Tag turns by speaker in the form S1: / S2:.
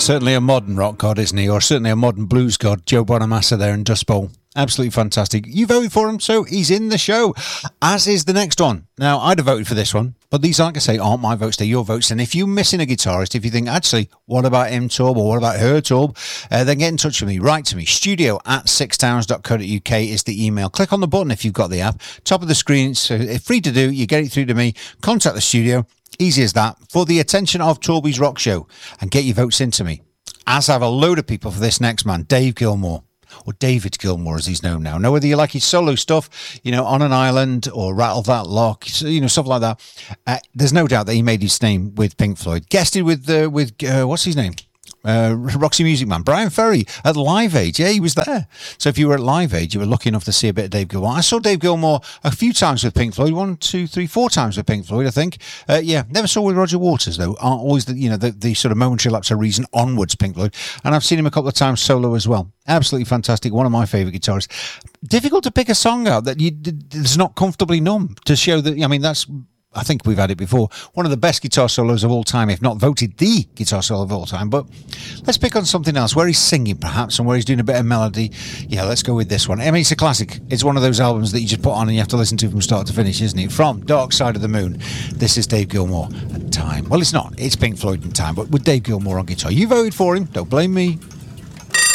S1: Certainly a modern rock god, isn't he? Or certainly a modern blues god, Joe Bonamassa there in Dust Bowl. Absolutely fantastic. You voted for him, so he's in the show, as is the next one. Now, I'd have voted for this one, but these, like I say, aren't my votes, they're your votes. And if you're missing a guitarist, if you think, actually, what about him, Torb, or what about her, Torb, then get in touch with me. Write to me. studio@sixtowns.co.uk is the email. Click on the button if you've got the app. Top of the screen, it's free to do. You get it through to me. Contact the studio. Easy as that. For the attention of Torby's Rock Show. And get your votes into me. As I have a load of people for this next man, Dave Gilmour. Or David Gilmour, as he's known now. Now, whether you like his solo stuff, On an Island or Rattle That Lock, stuff like that, there's no doubt that he made his name with Pink Floyd. Guested with what's his name? Roxy Music Man, Brian Ferry at Live Aid. Yeah, he was there. So if you were at Live Aid, you were lucky enough to see a bit of Dave Gilmour. I saw Dave Gilmour a few times with Pink Floyd, 1, 2, 3, 4 times with Pink Floyd, I think. Never saw with Roger Waters though. Always the sort of momentary lapse of reason onwards Pink Floyd, and I've seen him a couple of times solo as well. Absolutely fantastic. One of my favourite guitarists. Difficult to pick a song out that is not comfortably numb to show that. That's. I think we've had it before. One of the best guitar solos of all time, if not voted the guitar solo of all time. But let's pick on something else, where he's singing perhaps, and where he's doing a bit of melody. Yeah, let's go with this one. It's a classic. It's one of those albums that you just put on and you have to listen to from start to finish, isn't it? From Dark Side of the Moon. This is Dave Gilmour and Time. Well, it's not. It's Pink Floyd and Time, but with Dave Gilmour on guitar. You voted for him. Don't blame me.